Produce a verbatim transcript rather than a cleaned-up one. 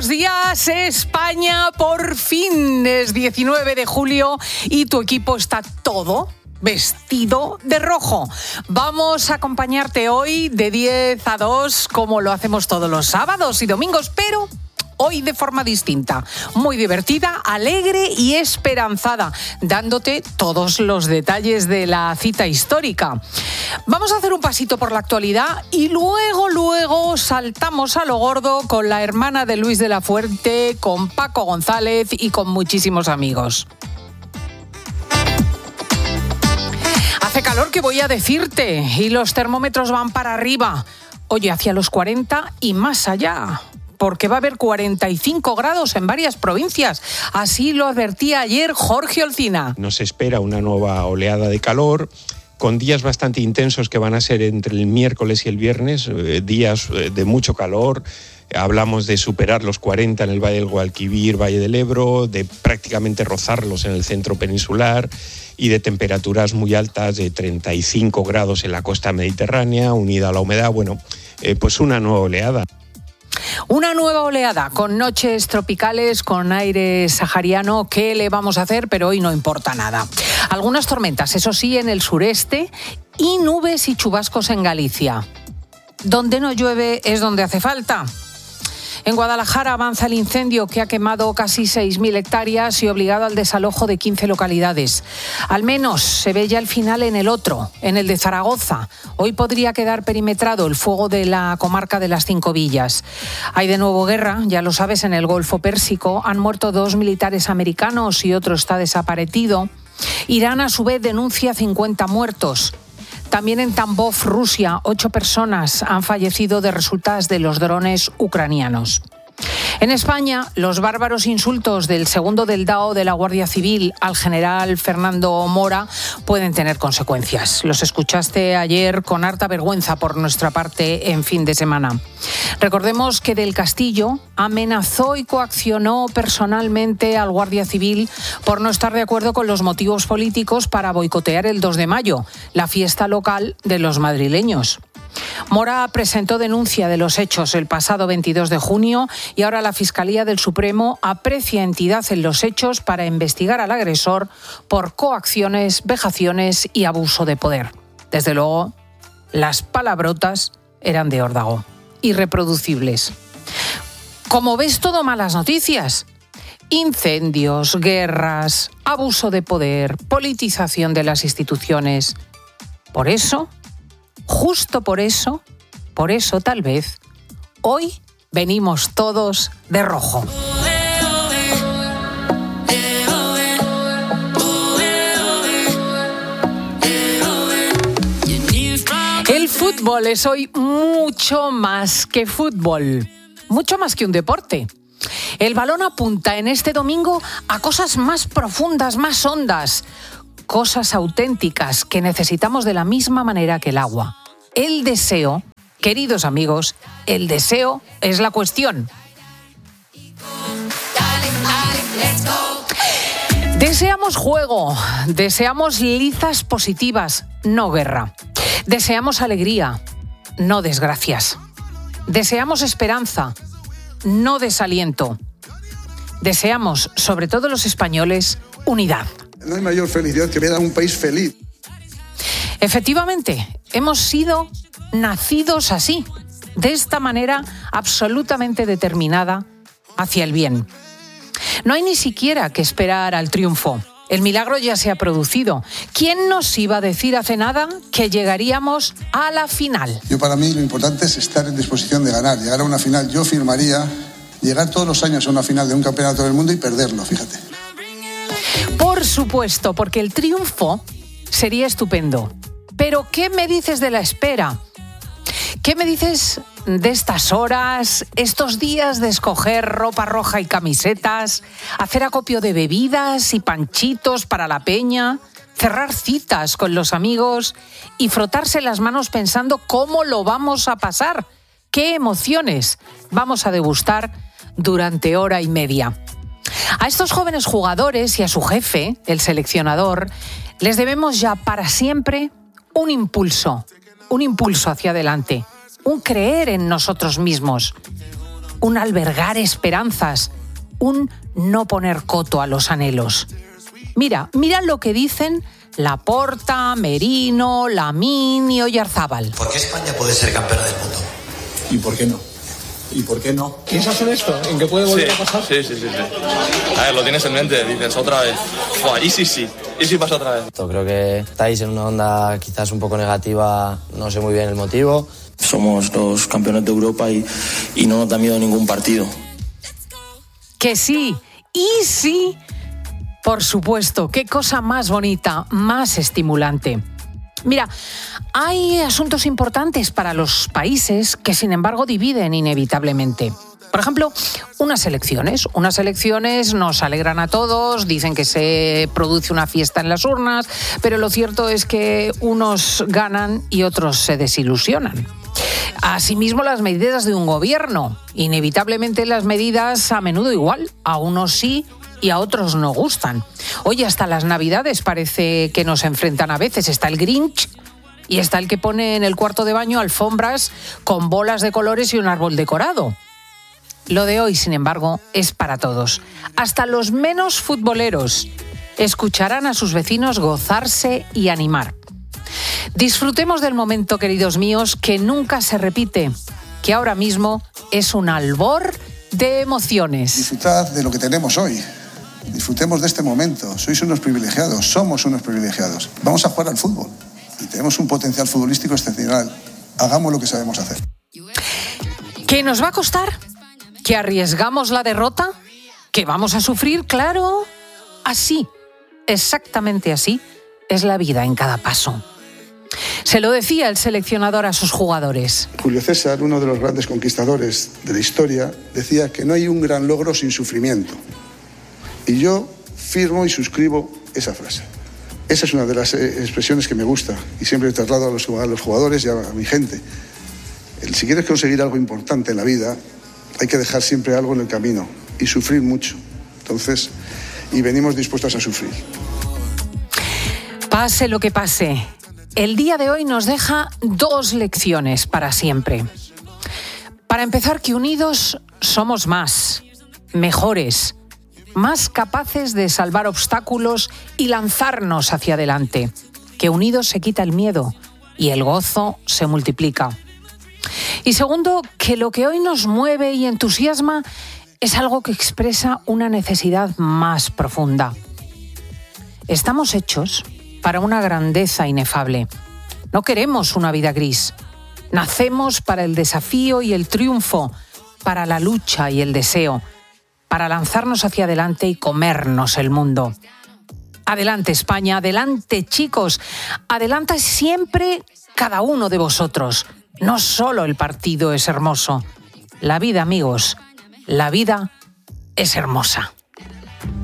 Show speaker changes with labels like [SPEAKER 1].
[SPEAKER 1] Buenos días, España. Por fin es diecinueve de julio y tu equipo está todo vestido de rojo. Vamos a acompañarte hoy de diez a dos, como lo hacemos todos los sábados y domingos, pero hoy de forma distinta, muy divertida, alegre y esperanzada, dándote todos los detalles de la cita histórica. Vamos a hacer un pasito por la actualidad y luego, luego saltamos a lo gordo con la hermana de Luis de la Fuente, con Paco González y con muchísimos amigos. Hace calor, que voy a decirte, y los termómetros van para arriba. Oye, hacia los cuarenta y más allá, porque va a haber cuarenta y cinco grados en varias provincias. Así lo advertía ayer Jorge Olcina.
[SPEAKER 2] Nos espera una nueva oleada de calor, con días bastante intensos que van a ser entre el miércoles y el viernes, eh, días de mucho calor. Hablamos de superar los cuarenta en el Valle del Guadalquivir, Valle del Ebro, de prácticamente rozarlos en el centro peninsular y de temperaturas muy altas de treinta y cinco grados en la costa mediterránea, unida a la humedad. Bueno, eh, pues una nueva oleada.
[SPEAKER 1] Una nueva oleada con noches tropicales, con aire sahariano. ¿Qué le vamos a hacer? Pero hoy no importa nada. Algunas tormentas, eso sí, en el sureste y nubes y chubascos en Galicia. Donde no llueve es donde hace falta. En Guadalajara avanza el incendio que ha quemado casi seis mil hectáreas y obligado al desalojo de quince localidades. Al menos se ve ya el final en el otro, en el de Zaragoza. Hoy podría quedar perimetrado el fuego de la comarca de las Cinco Villas. Hay de nuevo guerra, ya lo sabes, en el Golfo Pérsico. Han muerto dos militares americanos y otro está desaparecido. Irán, a su vez, denuncia cincuenta muertos. También en Tambov, Rusia, ocho personas han fallecido de resultas de los drones ucranianos. En España, los bárbaros insultos del segundo del D A O de la Guardia Civil al general Fernando Mora pueden tener consecuencias. Los escuchaste ayer con harta vergüenza por nuestra parte en fin de semana. Recordemos que Del Castillo amenazó y coaccionó personalmente al Guardia Civil por no estar de acuerdo con los motivos políticos para boicotear el dos de mayo, la fiesta local de los madrileños. Mora presentó denuncia de los hechos el pasado veintidós de junio y ahora la Fiscalía del Supremo aprecia entidad en los hechos para investigar al agresor por coacciones, vejaciones y abuso de poder. Desde luego, las palabrotas eran de órdago, irreproducibles. Como ves, todo malas noticias. Incendios, guerras, abuso de poder, politización de las instituciones. Por eso, justo por eso, por eso tal vez, hoy venimos todos de rojo. El fútbol es hoy mucho más que fútbol, mucho más que un deporte. El balón apunta en este domingo a cosas más profundas, más hondas, cosas auténticas que necesitamos de la misma manera que el agua. El deseo, queridos amigos, el deseo es la cuestión. Deseamos juego, deseamos lizas positivas, no guerra. Deseamos alegría, no desgracias. Deseamos esperanza, no desaliento. Deseamos, sobre todo los españoles, unidad.
[SPEAKER 3] No hay mayor felicidad que ver a un país feliz.
[SPEAKER 1] Efectivamente, hemos sido nacidos así, de esta manera absolutamente determinada hacia el bien. No hay ni siquiera que esperar al triunfo. El milagro ya se ha producido. ¿Quién nos iba a decir hace nada que llegaríamos a la final?
[SPEAKER 3] Yo, para mí, lo importante es estar en disposición de ganar, llegar a una final. Yo firmaría llegar todos los años a una final de un campeonato del mundo y perderlo, fíjate.
[SPEAKER 1] Por supuesto, porque el triunfo sería estupendo. Pero, ¿qué me dices de la espera? ¿Qué me dices de estas horas, estos días de escoger ropa roja y camisetas, hacer acopio de bebidas y panchitos para la peña, cerrar citas con los amigos y frotarse las manos pensando cómo lo vamos a pasar? ¿Qué emociones vamos a degustar durante hora y media? A estos jóvenes jugadores y a su jefe, el seleccionador, les debemos ya para siempre un impulso, un impulso hacia adelante, un creer en nosotros mismos. un albergar esperanzas, un no poner coto a los anhelos. Mira, mira lo que dicen Laporta, Merino, Lamine y Oyarzábal.
[SPEAKER 4] ¿Por qué España puede ser campeona del mundo?
[SPEAKER 5] ¿Y por qué no? ¿Y por qué no?
[SPEAKER 6] ¿Piensas en esto? ¿En qué puede volver
[SPEAKER 7] sí,
[SPEAKER 6] a pasar?
[SPEAKER 7] Sí, sí, sí, sí. A ver, lo tienes en mente, dices otra vez. Fua, y sí, sí. Y sí pasa otra vez.
[SPEAKER 8] Creo que estáis en una onda quizás un poco negativa, no sé muy bien el motivo.
[SPEAKER 9] Somos los campeones de Europa y, y no nos da miedo ningún partido.
[SPEAKER 1] Que sí, y sí, por supuesto, qué cosa más bonita, más estimulante. Mira, hay asuntos importantes para los países que, sin embargo, dividen inevitablemente. Por ejemplo, unas elecciones. Unas elecciones nos alegran a todos, dicen que se produce una fiesta en las urnas, pero lo cierto es que unos ganan y otros se desilusionan. Asimismo, las medidas de un gobierno. Inevitablemente las medidas a menudo igual, a unos sí y a otros no gustan. Oye, hasta las Navidades parece que nos enfrentan a veces. Está el Grinch y está el que pone en el cuarto de baño alfombras con bolas de colores y un árbol decorado. Lo de hoy, sin embargo, es para todos. Hasta los menos futboleros escucharán a sus vecinos gozarse y animar. Disfrutemos del momento, queridos míos, que nunca se repite, que ahora mismo es un albor de emociones.
[SPEAKER 3] Disfrutad de lo que tenemos hoy. Disfrutemos de este momento. Sois unos privilegiados, somos unos privilegiados. Vamos a jugar al fútbol y tenemos un potencial futbolístico excepcional. Hagamos lo que sabemos hacer.
[SPEAKER 1] ¿Qué nos va a costar? ¿Que arriesgamos la derrota? ¿Que vamos a sufrir? Claro, así, exactamente así, es la vida en cada paso. Se lo decía el seleccionador a sus jugadores.
[SPEAKER 3] Julio César, uno de los grandes conquistadores de la historia, decía que no hay un gran logro sin sufrimiento. Y yo firmo y suscribo esa frase. Esa es una de las expresiones que me gusta y siempre traslado a los, a los jugadores y a, a mi gente. El, si quieres conseguir algo importante en la vida, hay que dejar siempre algo en el camino y sufrir mucho. Entonces, y venimos dispuestos a sufrir.
[SPEAKER 1] Pase lo que pase, el día de hoy nos deja dos lecciones para siempre. Para empezar, que unidos somos más, mejores, más capaces de salvar obstáculos y lanzarnos hacia adelante. Que unidos se quita el miedo y el gozo se multiplica. Y segundo, que lo que hoy nos mueve y entusiasma es algo que expresa una necesidad más profunda. Estamos hechos para una grandeza inefable. No queremos una vida gris. Nacemos para el desafío y el triunfo, para la lucha y el deseo, para lanzarnos hacia adelante y comernos el mundo. Adelante España, adelante chicos, adelante siempre cada uno de vosotros. No solo el partido es hermoso, la vida, amigos, la vida es hermosa.